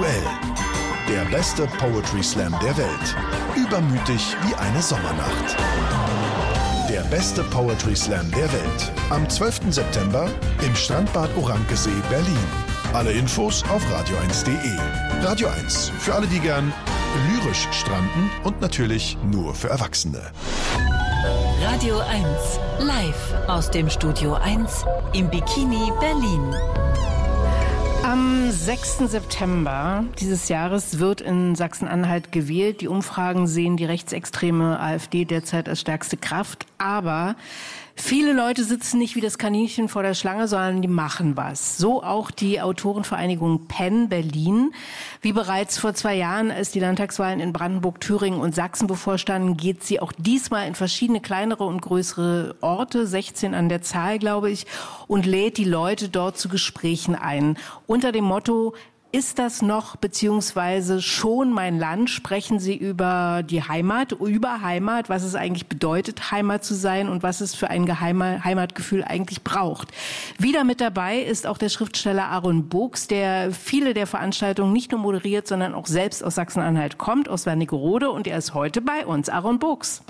Duell. Der beste Poetry Slam der Welt. Übermütig wie eine Sommernacht. Der beste Poetry Slam der Welt. Am 12. September im Strandbad Orankesee, Berlin. Alle Infos auf radio1.de. Radio 1, für alle, die gern lyrisch stranden und natürlich nur für Erwachsene. Radio 1, live aus dem Studio 1 im Bikini Berlin. Am 6. September dieses Jahres wird in Sachsen-Anhalt gewählt. Die Umfragen sehen die rechtsextreme AfD derzeit als stärkste Kraft. Aber viele Leute sitzen nicht wie das Kaninchen vor der Schlange, sondern die machen was. So auch die Autorenvereinigung PEN Berlin. Wie bereits vor 2 Jahren, als die Landtagswahlen in Brandenburg, Thüringen und Sachsen bevorstanden, geht sie auch diesmal in verschiedene kleinere und größere Orte, 16 an der Zahl, glaube ich, und lädt die Leute dort zu Gesprächen ein. Unter dem Motto: Ist das noch beziehungsweise schon mein Land? Sprechen Sie über die Heimat, was es eigentlich bedeutet, Heimat zu sein und was es für ein Heimatgefühl eigentlich braucht. Wieder mit dabei ist auch der Schriftsteller Aaron Books, der viele der Veranstaltungen nicht nur moderiert, sondern auch selbst aus Sachsen-Anhalt kommt, aus Wernigerode, und er ist heute bei uns. Aaron Books.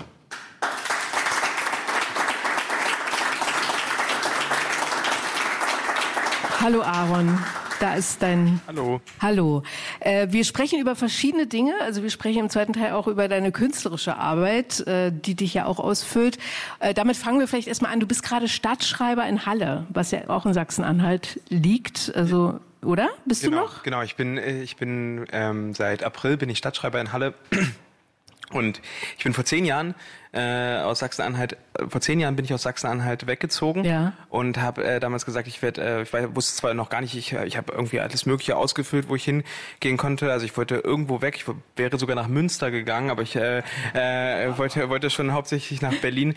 Hallo Aaron. Da ist dein... Hallo. Hallo. Wir sprechen über verschiedene Dinge. Also wir sprechen im zweiten Teil auch über deine künstlerische Arbeit, die dich ja auch ausfüllt. Damit fangen wir vielleicht erstmal an. Du bist gerade Stadtschreiber in Halle, was ja auch in Sachsen-Anhalt liegt. Also, oder? Bist du noch? Genau. Ich bin seit April bin ich Stadtschreiber in Halle. Und ich bin vor 10 Jahren aus Sachsen-Anhalt weggezogen, ja, und habe damals gesagt, ich wusste zwar noch gar nicht, ich habe irgendwie alles Mögliche ausgefüllt, wo ich hingehen konnte. Also ich wollte irgendwo weg, ich wäre sogar nach Münster gegangen, aber ich wollte schon hauptsächlich nach Berlin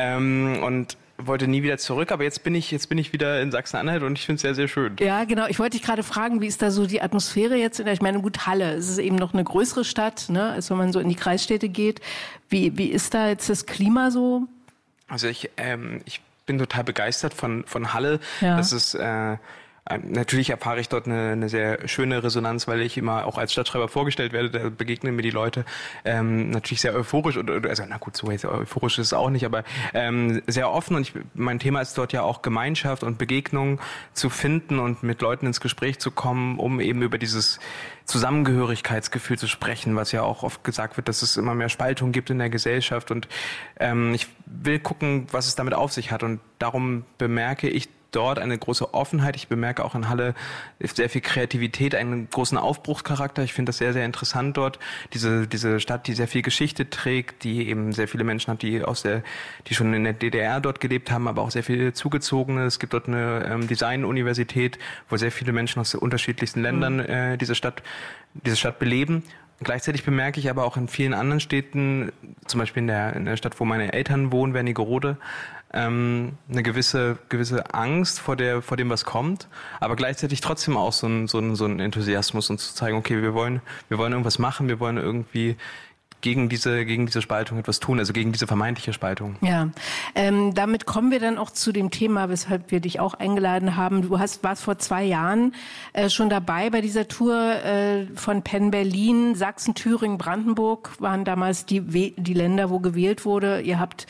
und wollte nie wieder zurück, aber jetzt bin ich wieder in Sachsen-Anhalt und ich finde es sehr, sehr schön. Ja, genau. Ich wollte dich gerade fragen, wie ist da so die Atmosphäre jetzt? Ich meine, gut, Halle, es ist eben noch eine größere Stadt, ne, als wenn man so in die Kreisstädte geht. Wie ist da jetzt das Klima so? Also ich bin total begeistert von Halle. Ja. Das ist natürlich erfahre ich dort eine sehr schöne Resonanz, weil ich immer auch als Stadtschreiber vorgestellt werde. Da begegnen mir die Leute natürlich sehr euphorisch, also na gut, so jetzt euphorisch ist es auch nicht, aber sehr offen. Und mein Thema ist dort ja auch Gemeinschaft und Begegnung zu finden und mit Leuten ins Gespräch zu kommen, um eben über dieses Zusammengehörigkeitsgefühl zu sprechen, was ja auch oft gesagt wird, dass es immer mehr Spaltung gibt in der Gesellschaft. Und ich will gucken, was es damit auf sich hat. Und darum bemerke ich dort eine große Offenheit. Ich bemerke auch in Halle sehr viel Kreativität, einen großen Aufbruchscharakter. Ich finde das sehr, sehr interessant dort. Diese Stadt, die sehr viel Geschichte trägt, die eben sehr viele Menschen hat, die schon in der DDR dort gelebt haben, aber auch sehr viele Zugezogene. Es gibt dort eine Design-Universität, wo sehr viele Menschen aus den unterschiedlichsten Ländern diese Stadt beleben. Gleichzeitig bemerke ich aber auch in vielen anderen Städten, zum Beispiel in der Stadt, wo meine Eltern wohnen, Wernigerode, eine gewisse Angst vor dem, was kommt, aber gleichzeitig trotzdem auch so ein Enthusiasmus, und zu zeigen, okay, wir wollen irgendwas machen, wir wollen irgendwie gegen diese Spaltung etwas tun, also gegen diese vermeintliche Spaltung. Ja, damit kommen wir dann auch zu dem Thema, weshalb wir dich auch eingeladen haben. Du warst vor 2 Jahren schon dabei bei dieser Tour von PEN Berlin. Sachsen, Thüringen, Brandenburg waren damals die Länder, wo gewählt wurde. Ihr habt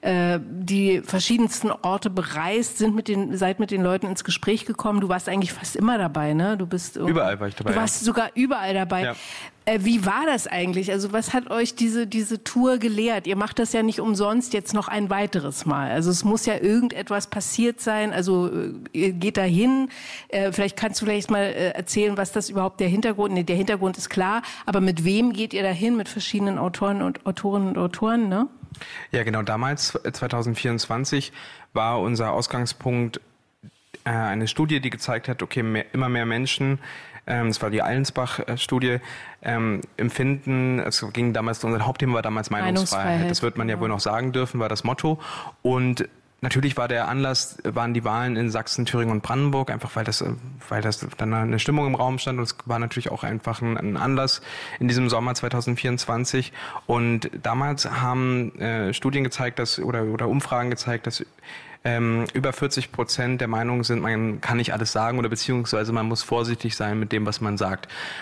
die verschiedensten Orte bereist, seid mit den Leuten ins Gespräch gekommen. Du warst eigentlich fast immer dabei, ne? Überall war ich dabei. Du warst sogar überall dabei. Ja. Wie war das eigentlich? Also was hat euch diese Tour gelehrt? Ihr macht das ja nicht umsonst jetzt noch ein weiteres Mal. Also es muss ja irgendetwas passiert sein. Also ihr geht da hin. Vielleicht kannst du mal erzählen, was das überhaupt der Hintergrund... Nee, der Hintergrund ist klar. Aber mit wem geht ihr da hin? Mit verschiedenen Autorinnen und Autoren, ne? Ja, genau. Damals, 2024, war unser Ausgangspunkt eine Studie, die gezeigt hat, okay, immer mehr Menschen, das war die Allensbach-Studie, empfinden, es ging damals, unser Hauptthema war damals Meinungsfreiheit. Das wird man ja wohl noch sagen dürfen, war das Motto. Und natürlich waren die Wahlen in Sachsen, Thüringen und Brandenburg, einfach weil das dann eine Stimmung im Raum stand, und es war natürlich auch einfach ein Anlass in diesem Sommer 2024. Und damals haben Studien gezeigt, oder Umfragen gezeigt, dass über 40% der Meinung sind, man kann nicht alles sagen, oder beziehungsweise man muss vorsichtig sein mit dem, was man sagt.